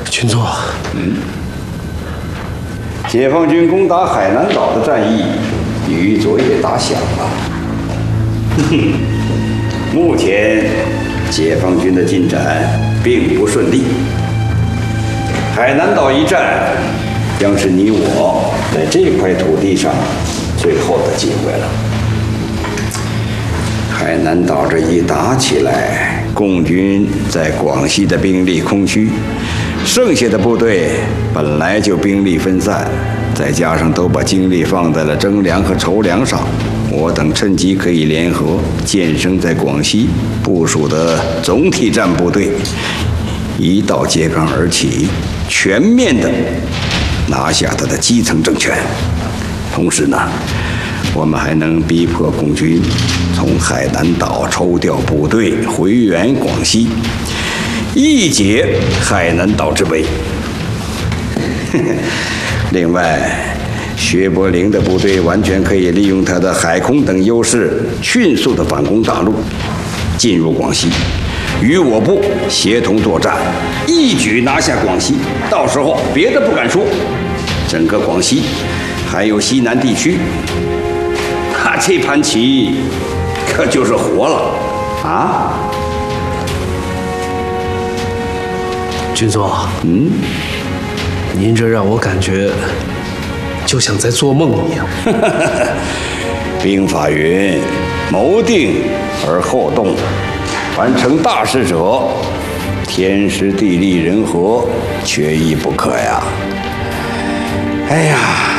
军座， 解放军攻打海南岛的战役于昨夜打响了。目前解放军的进展并不顺利，海南岛一战将是你我在这块土地上最后的机会了。海南岛这一打起来，共军在广西的兵力空虚，剩下的部队本来就兵力分散，再加上都把精力放在了征粮和筹粮上，我等趁机可以联合建生在广西部署的总体战部队，一道揭竿而起，全面的拿下他的基层政权。同时呢，我们还能逼迫共军从海南岛抽调部队回援广西，一解海南岛之围。另外，薛伯龄的部队完全可以利用他的海空等优势，迅速的反攻大陆，进入广西，与我部协同作战，一举拿下广西。到时候别的不敢说，整个广西还有西南地区，这盘棋可就是活了啊！ 军座，您这让我感觉就像在做梦一样。 兵法云：谋定而后动，完成大事者，天时地利人和缺一不可呀。哎呀！